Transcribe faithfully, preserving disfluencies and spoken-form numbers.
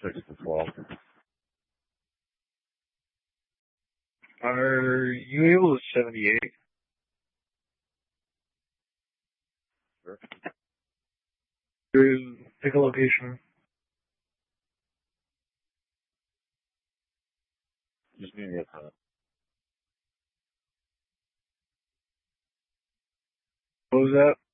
six to twelve. Are you able to seventy-eight? Sure. Pick a location. Just need to get that. What was that?